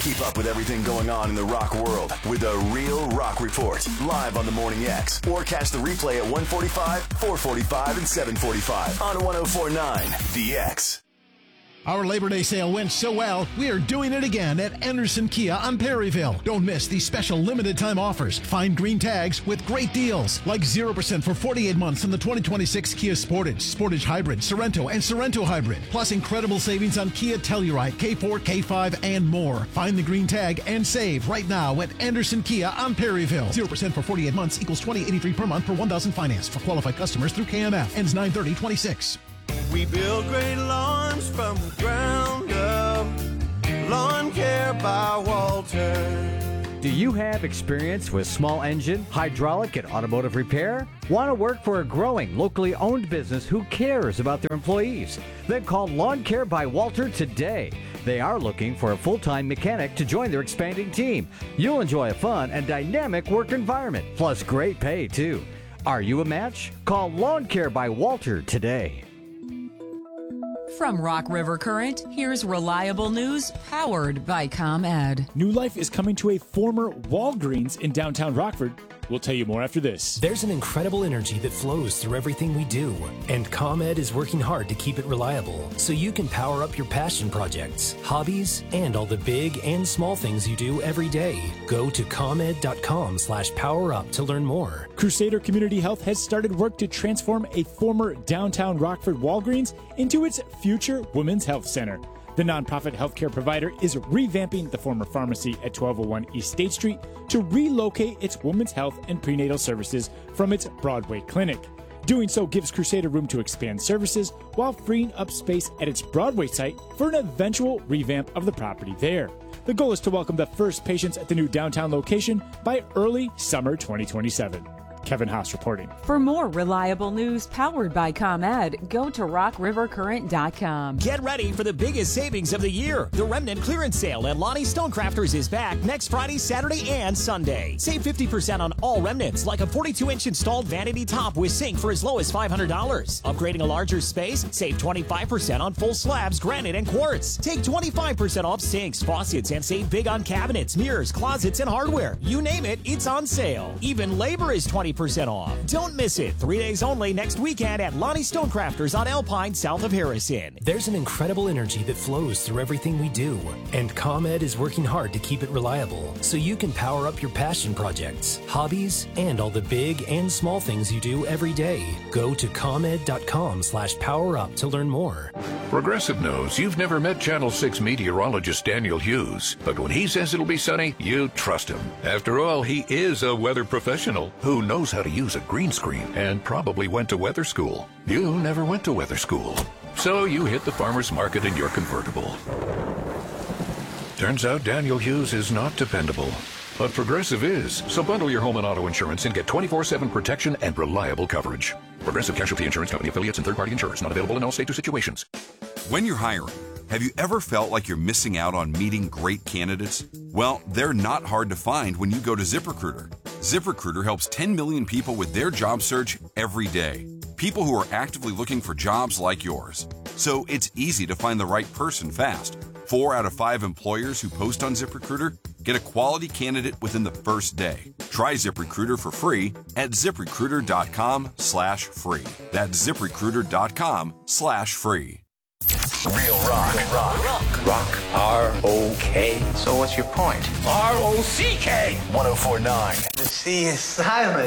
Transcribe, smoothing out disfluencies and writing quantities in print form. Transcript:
Keep up with everything going on in the rock world with a Real Rock Report. Live on the Morning X. Or catch the replay at 1:45, 4:45, and 7:45 on 104.9 The X. Our Labor Day sale went so well, we are doing it again at Anderson Kia on Perryville. Don't miss these special limited time offers. Find green tags with great deals, like 0% for 48 months on the 2026 Kia Sportage, Sportage Hybrid, Sorento, and Sorento Hybrid. Plus incredible savings on Kia Telluride, K4, K5, and more. Find the green tag and save right now at Anderson Kia on Perryville. 0% for 48 months equals $20.83 per month per 1,000 financed for qualified customers through KMF. Ends 9/30/26. We build great lawns from the ground up. Lawn Care by Walter. Do you have experience with small engine, hydraulic, and automotive repair? Want to work for a growing, locally owned business who cares about their employees? Then call Lawn Care by Walter today. They are looking for a full-time mechanic to join their expanding team. You'll enjoy a fun and dynamic work environment, plus great pay, too. Are you a match? Call Lawn Care by Walter today. From Rock River Current, here's reliable news powered by ComEd. New life is coming to a former Walgreens in downtown Rockford. We'll tell you more after this. There's an incredible energy that flows through everything we do, and ComEd is working hard to keep it reliable so you can power up your passion projects, hobbies, and all the big and small things you do every day. Go to ComEd.com/powerup to learn more. Crusader Community Health has started work to transform a former downtown Rockford Walgreens into its future Women's Health Center. The nonprofit healthcare provider is revamping the former pharmacy at 1201 East State Street to relocate its women's health and prenatal services from its Broadway clinic. Doing so gives Crusader room to expand services while freeing up space at its Broadway site for an eventual revamp of the property there. The goal is to welcome the first patients at the new downtown location by early summer 2027. Kevin Haas reporting. For more reliable news powered by ComEd, go to rockrivercurrent.com. Get ready for the biggest savings of the year. The Remnant Clearance Sale at Lonnie Stonecrafters is back next Friday, Saturday, and Sunday. Save 50% on all remnants, like a 42-inch installed vanity top with sink for as low as $500. Upgrading a larger space? Save 25% on full slabs, granite, and quartz. Take 25% off sinks, faucets, and save big on cabinets, mirrors, closets, and hardware. You name it, it's on sale. Even labor is 20% off. Don't miss it. 3 days only next weekend at Lonnie Stonecrafters on Alpine, south of Harrison. There's an incredible energy that flows through everything we do, and ComEd is working hard to keep it reliable so you can power up your passion projects, hobbies, and all the big and small things you do every day. Go to ComEd.com/powerup to learn more. Progressive knows you've never met Channel 6 meteorologist Daniel Hughes, but when he says it'll be sunny, you trust him. After all, he is a weather professional who knows how to use a green screen and probably went to weather school. You never went to weather school, so you hit the farmer's market in your convertible. Turns out Daniel Hughes is not dependable, but Progressive is. So bundle your home and auto insurance and get 24/7 protection and reliable coverage. Progressive Casualty Insurance Company, affiliates, and third-party insurers. Not available in all states or situations. When you're hiring, have you ever felt like you're missing out on meeting great candidates? Well, they're not hard to find when you go to ZipRecruiter. ZipRecruiter helps 10 million people with their job search every day. People who are actively looking for jobs like yours. So it's easy to find the right person fast. 4 out of 5 employers who post on ZipRecruiter get a quality candidate within the first day. Try ZipRecruiter for free at ZipRecruiter.com/free. That's ZipRecruiter.com/free. Real rock. Rock. R-O-K. So what's your point? R-O-C-K. 104.9. The C is silent.